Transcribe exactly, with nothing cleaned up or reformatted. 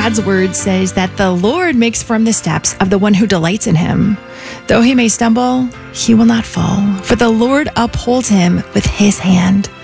God's word says that the Lord makes firm the steps of the one who delights in him. Though he may stumble, he will not fall, for the Lord upholds him with his hand.